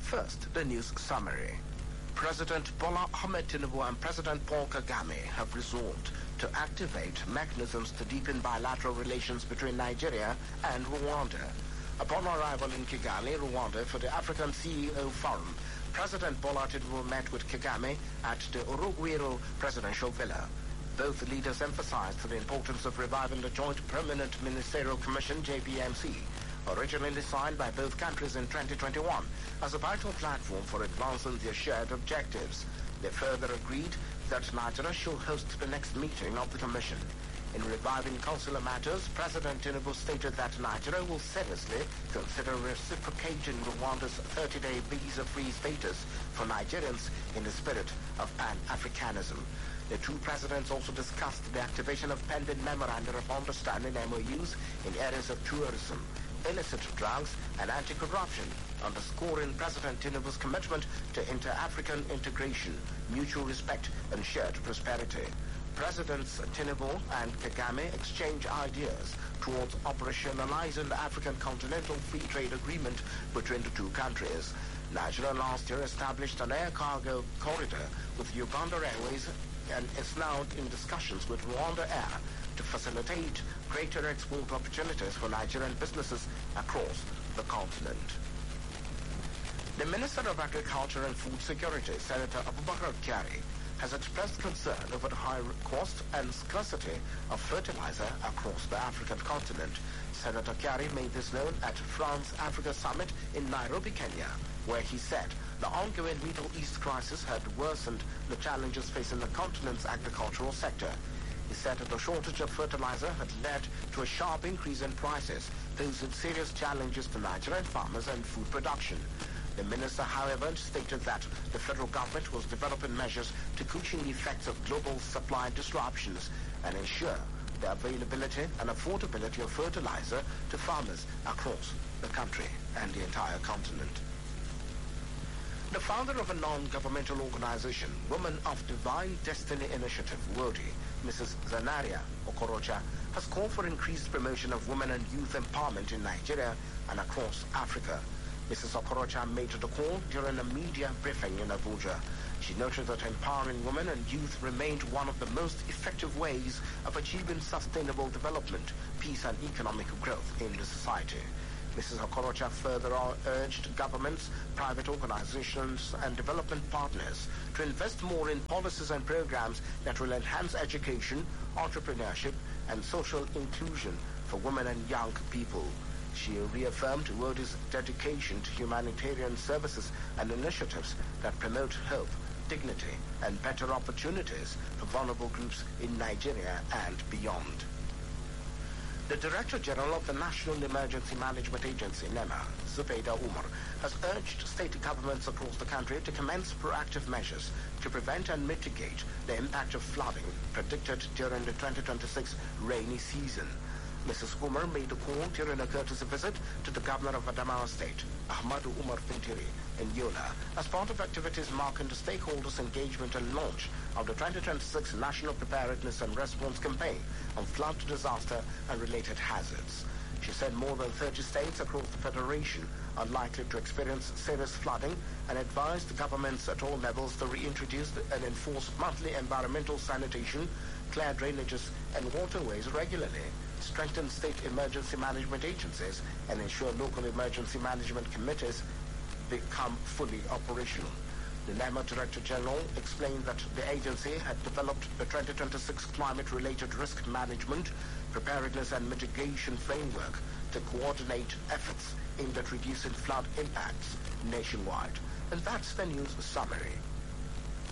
First, the news summary. President Bola Ahmed Tinubu and President Paul Kagame have resolved to activate mechanisms to deepen bilateral relations between Nigeria and Rwanda. Upon arrival in Kigali, Rwanda, for the African CEO Forum, President Bola Tinubu met with Kagame at the Urugwiro Presidential Villa. Both leaders emphasized the importance of reviving the Joint Permanent Ministerial Commission, JPMC, originally signed by both countries in 2021, as a vital platform for advancing their shared objectives. They further agreed that Nigeria should host the next meeting of the Commission. In reviving consular matters, President Tinubu stated that Nigeria will seriously consider reciprocating Rwanda's 30-day visa-free status for Nigerians in the spirit of Pan-Africanism. The two presidents also discussed the activation of pending memoranda of understanding MOUs in areas of tourism, illicit drugs, and anti-corruption, underscoring President Tinubu's commitment to inter-African integration, mutual respect, and shared prosperity. Presidents Tinubu and Kagame exchange ideas towards operationalizing the African Continental Free Trade Agreement between the two countries. Nigeria last year established an air cargo corridor with Uganda Airways and is now in discussions with Rwanda Air to facilitate greater export opportunities for Nigerian businesses across the continent. The Minister of Agriculture and Food Security, Senator Abubakar Kyari, has expressed concern over the high cost and scarcity of fertilizer across the African continent. Senator Kyari made this known at France-Africa Summit in Nairobi, Kenya, where he said the ongoing Middle East crisis had worsened the challenges facing the continent's agricultural sector. He said that the shortage of fertilizer had led to a sharp increase in prices, posing serious challenges to Nigerian farmers and food production. The minister, however, stated that the federal government was developing measures to cushion the effects of global supply disruptions and ensure the availability and affordability of fertilizer to farmers across the country and the entire continent. The founder of a non-governmental organization, Women of Divine Destiny Initiative, WODI, Mrs. Zanaria Okorocha, has called for increased promotion of women and youth empowerment in Nigeria and across Africa. Mrs. Okorocha made the call during a media briefing in Abuja. She noted that empowering women and youth remained one of the most effective ways of achieving sustainable development, peace and economic growth in the society. Mrs. Okorocha further urged governments, private organizations and development partners to invest more in policies and programs that will enhance education, entrepreneurship and social inclusion for women and young people. She reaffirmed WODI's dedication to humanitarian services and initiatives that promote hope, dignity, and better opportunities for vulnerable groups in Nigeria and beyond. The Director General of the National Emergency Management Agency, NEMA, Zubeida Umar, has urged state governments across the country to commence proactive measures to prevent and mitigate the impact of flooding predicted during the 2026 rainy season. Mrs. Umar made the call during a courtesy visit to the Governor of Adamawa State, Ahmadu Umar Fintiri, in Yola, as part of activities marking the stakeholders' engagement and launch of the 2026 National Preparedness and Response Campaign on flood disaster and related hazards. She said more than 30 states across the Federation are likely to experience serious flooding and advised governments at all levels to reintroduce and enforce monthly environmental sanitation, clear drainages and waterways regularly, strengthen state emergency management agencies, and ensure local emergency management committees become fully operational. The NEMA Director General explained that the agency had developed the 2026 climate-related risk management, preparedness and mitigation framework to coordinate efforts aimed at reducing flood impacts nationwide. And that's the news summary.